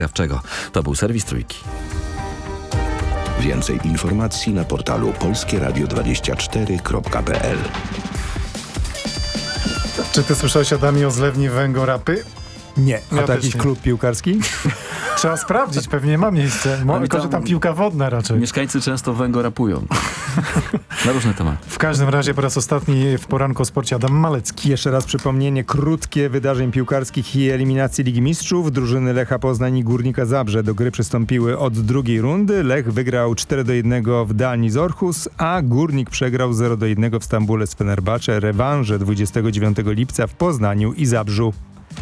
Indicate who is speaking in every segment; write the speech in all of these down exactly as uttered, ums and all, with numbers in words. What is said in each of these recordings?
Speaker 1: Jawczego. To był serwis Trójki.
Speaker 2: Więcej informacji na portalu polskie radio dwadzieścia cztery kropka p l.
Speaker 3: Czy ty słyszałeś, Adamie, o zlewni Węgorapy?
Speaker 4: Nie. A
Speaker 3: Ja
Speaker 4: to
Speaker 3: też
Speaker 4: jakiś
Speaker 3: nie.
Speaker 4: klub piłkarski?
Speaker 3: Trzeba sprawdzić, pewnie ma miejsce. Mo- tylko, że tam piłka wodna raczej.
Speaker 1: Mieszkańcy często węgorapują. Na różne tematy.
Speaker 3: W każdym razie po raz ostatni w poranku o sporcie Adam Malecki.
Speaker 4: Jeszcze raz przypomnienie krótkie wydarzeń piłkarskich i eliminacji Ligi Mistrzów. Drużyny Lecha Poznań i Górnika Zabrze do gry przystąpiły od drugiej rundy. Lech wygrał cztery do jednego w Danii z Orhus, a Górnik przegrał zero do jednego w Stambule z Fenerbahce. Rewanże dwudziestego dziewiątego lipca w Poznaniu i Zabrzu.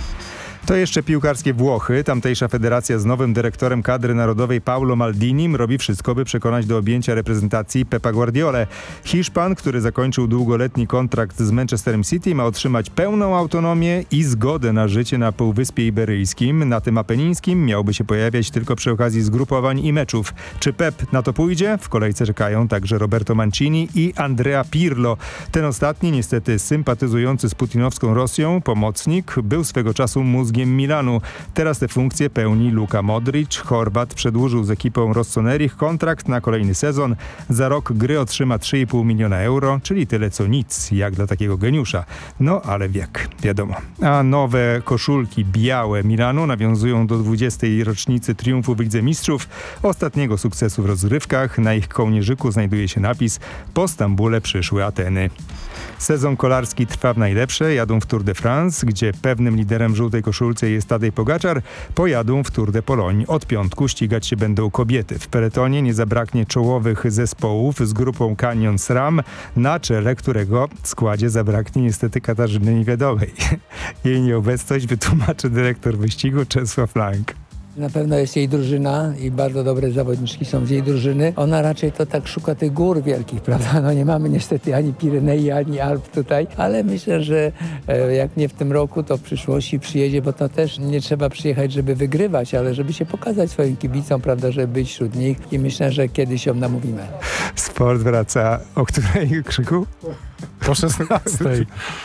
Speaker 4: To jeszcze piłkarskie Włochy. Tamtejsza federacja z nowym dyrektorem kadry narodowej Paulo Maldinim robi wszystko, by przekonać do objęcia reprezentacji Pepa Guardiolę. Hiszpan, który zakończył długoletni kontrakt z Manchesterem City, ma otrzymać pełną autonomię i zgodę na życie na Półwyspie Iberyjskim. Na tym apenińskim miałby się pojawiać tylko przy okazji zgrupowań i meczów. Czy Pep na to pójdzie? W kolejce czekają także Roberto Mancini i Andrea Pirlo. Ten ostatni, niestety sympatyzujący z putinowską Rosją, pomocnik, był swego czasu mózgiem Milanu. Teraz te funkcje pełni Luka Modric. Chorwat przedłużył z ekipą Rossoneri kontrakt na kolejny sezon. Za rok gry otrzyma trzy i pół miliona euro, czyli tyle co nic, jak dla takiego geniusza. No ale wiek, wiadomo. A nowe koszulki białe Milanu nawiązują do dwudziestej rocznicy triumfu w Lidze Mistrzów, ostatniego sukcesu w rozgrywkach. Na ich kołnierzyku znajduje się napis: po Stambule przyszły Ateny. Sezon kolarski trwa w najlepsze. Jadą w Tour de France, gdzie pewnym liderem w żółtej koszulce jest Tadej Pogaczar. Pojadą w Tour de Pologne. Od piątku ścigać się będą kobiety. W peletonie nie zabraknie czołowych zespołów z grupą Canyon SRAM, na czele którego składzie zabraknie niestety Katarzyny Niewiadomej. Jej nieobecność wytłumaczy dyrektor wyścigu Czesław Lang.
Speaker 5: Na pewno jest jej drużyna i bardzo dobre zawodniczki są z jej drużyny. Ona raczej to tak szuka tych gór wielkich, prawda? No nie mamy niestety ani Pirenei, ani Alp tutaj, ale myślę, że e, jak nie w tym roku, to w przyszłości przyjedzie, bo to też nie trzeba przyjechać, żeby wygrywać, ale żeby się pokazać swoim kibicom, prawda, żeby być wśród nich i myślę, że kiedyś ją namówimy.
Speaker 4: Sport wraca o której, Krzyku?
Speaker 3: Po szesnastej.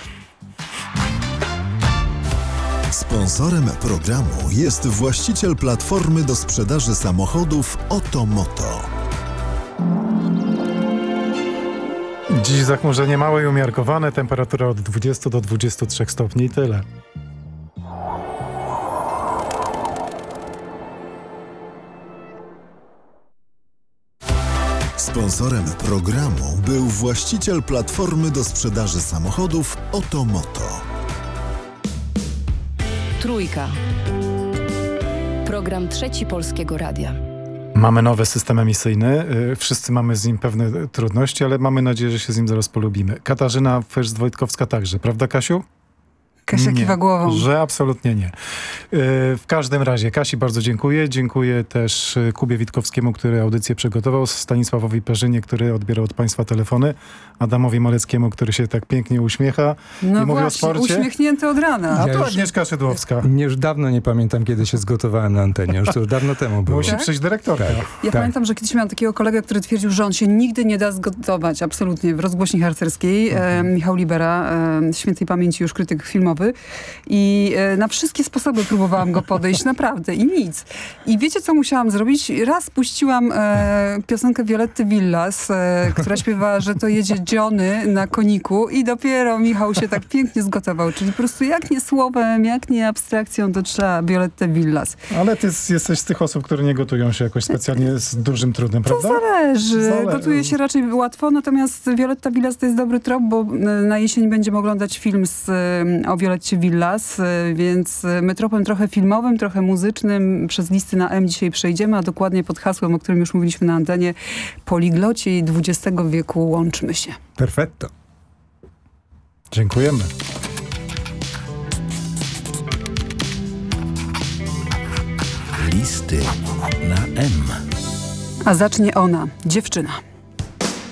Speaker 6: Sponsorem programu jest właściciel platformy do sprzedaży samochodów Otomoto.
Speaker 3: Dziś zachmurzenie małe i umiarkowane, temperatura od dwudziestu do dwudziestu trzech stopni i tyle.
Speaker 6: Sponsorem programu był właściciel platformy do sprzedaży samochodów Otomoto.
Speaker 7: Trójka. Program Trzeci Polskiego Radia.
Speaker 3: Mamy nowy system emisyjny. Wszyscy mamy z nim pewne trudności, ale mamy nadzieję, że się z nim zaraz polubimy. Katarzyna Fyrst-Wojtkowska także, prawda, Kasiu?
Speaker 8: Kasia
Speaker 3: nie,
Speaker 8: kiwa głową.
Speaker 3: Że absolutnie nie. W każdym razie Kasi bardzo dziękuję. Dziękuję też Kubie Witkowskiemu, który audycję przygotował, Stanisławowi Perzynie, który odbierał od Państwa telefony, Adamowi Maleckiemu, który się tak pięknie uśmiecha
Speaker 8: no
Speaker 3: i mówi o
Speaker 8: właśnie,
Speaker 3: sporcie.
Speaker 8: uśmiechnięty od rana.
Speaker 3: A
Speaker 4: Ja
Speaker 3: to
Speaker 4: już-
Speaker 3: Agnieszka Szydłowska.
Speaker 4: Nie, już dawno nie pamiętam, kiedy się zgotowałem na antenie. Już to już dawno temu było.
Speaker 3: Musi
Speaker 8: Tak?
Speaker 3: przyjść dyrektorka.
Speaker 8: Ja
Speaker 4: Tak.
Speaker 8: pamiętam, że kiedyś miałam takiego kolegę, który twierdził, że on się nigdy nie da zgotować absolutnie w rozgłośni harcerskiej.
Speaker 3: Mhm.
Speaker 8: E, Michał Libera, e, świętej pamięci już krytyk filmowy. I e, na wszystkie sposoby próbowałam go podejść, naprawdę. I nic. I wiecie, co musiałam zrobić? Raz puściłam e, piosenkę Violetty Villas, e, która śpiewała, że to jedzie Johnny na koniku i dopiero Michał się tak pięknie zgotował. Czyli po prostu jak nie słowem, jak nie abstrakcją, to trzeba Violettę Villas.
Speaker 3: Ale ty z- jesteś z tych osób, które nie gotują się jakoś specjalnie z dużym trudem,
Speaker 8: To
Speaker 3: prawda?
Speaker 8: zależy.
Speaker 3: Zale-
Speaker 8: Gotuje się raczej łatwo, natomiast Violetta Villas to jest dobry trop, bo e, na jesień będziemy oglądać film z, e, o Violetcie Villas, e, więc e, my tropem trochę filmowym, trochę muzycznym przez listy na M dzisiaj przejdziemy, a dokładnie pod hasłem, o którym już mówiliśmy na antenie, poliglocie dwudziestego wieku łączmy się.
Speaker 4: Perfetto.
Speaker 3: Dziękujemy.
Speaker 2: Listy na M.
Speaker 8: A zacznie ona, dziewczyna.